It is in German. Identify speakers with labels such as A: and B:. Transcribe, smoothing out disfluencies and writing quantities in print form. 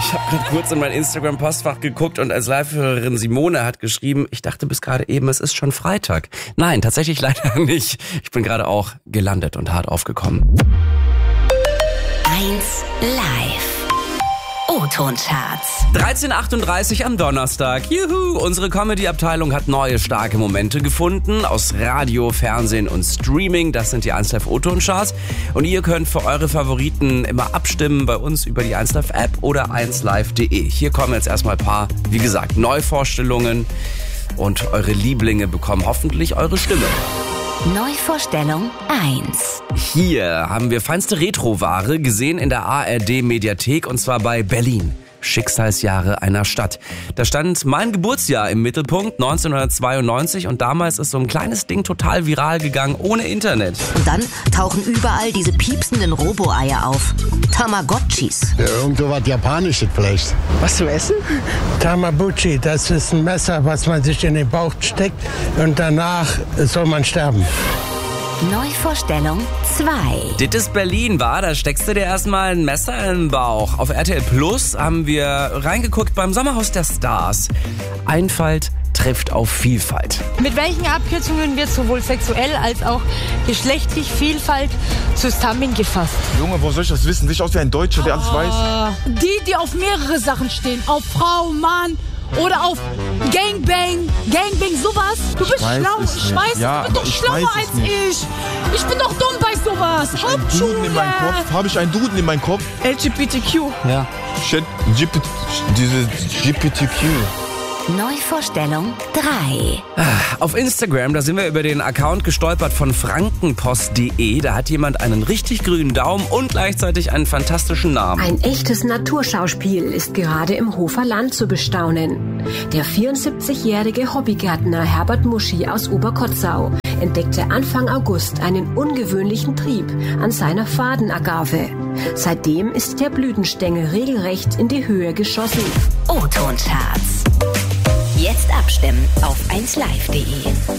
A: Ich habe gerade kurz in mein Instagram-Postfach geguckt und als Live-Hörerin Simone hat geschrieben, ich dachte bis gerade eben, es ist schon Freitag. Nein, tatsächlich leider nicht. Ich bin gerade auch gelandet und hart aufgekommen.
B: 1 Live. O-Ton-Charts.
A: 13:38 am Donnerstag. Juhu! Unsere Comedy-Abteilung hat neue starke Momente gefunden aus Radio, Fernsehen und Streaming. Das sind die 1 Live O-Ton-Charts. Und ihr könnt für eure Favoriten immer abstimmen bei uns über die 1 Live App oder 1live.de. Hier kommen jetzt erstmal ein paar, wie gesagt, Neuvorstellungen. Und eure Lieblinge bekommen hoffentlich eure Stimme.
B: Neuvorstellung 1.
A: Hier haben wir feinste Retro-Ware gesehen in der ARD-Mediathek und zwar bei Berlin. Schicksalsjahre einer Stadt. Da stand mein Geburtsjahr im Mittelpunkt, 1992, und damals ist so ein kleines Ding total viral gegangen, ohne Internet.
B: Und dann tauchen überall diese piepsenden Robo-Eier auf. Tamagotchis.
C: Ja, irgendwo was Japanisches vielleicht.
D: Was zum Essen?
E: Tamabuchi, das ist ein Messer, was man sich in den Bauch steckt und danach soll man sterben.
B: Neuvorstellung 2.
A: Das ist Berlin, war. Da steckst du dir erstmal ein Messer in den Bauch. Auf RTL Plus haben wir reingeguckt beim Sommerhaus der Stars. Einfalt trifft auf Vielfalt.
F: Mit welchen Abkürzungen wird sowohl sexuell als auch geschlechtlich Vielfalt zusammengefasst?
G: Junge, wo soll ich das wissen? Sicher aus wie ein Deutscher, der alles weiß.
F: Die auf mehrere Sachen stehen. Auf Frau, Mann oder auf Gangbang, sowas. Du bist schlau, ich weiß,
G: Ja,
F: du bist doch schlauer als ich. Ich bin doch dumm bei sowas. Hauptschule.
G: Habe ich einen Duden in meinem Kopf?
F: LGBTQ.
D: Ja.
G: Shit, diese GPTQ.
B: Neuvorstellung 3.
A: Auf Instagram, da sind wir über den Account gestolpert von frankenpost.de. Da hat jemand einen richtig grünen Daumen und gleichzeitig einen fantastischen Namen.
H: Ein echtes Naturschauspiel ist gerade im Hofer Land zu bestaunen. Der 74-jährige Hobbygärtner Herbert Muschi aus Oberkotzau entdeckte Anfang August einen ungewöhnlichen Trieb an seiner Fadenagave. Seitdem ist der Blütenstängel regelrecht in die Höhe geschossen.
B: O-Ton-Charts. Jetzt abstimmen auf 1live.de.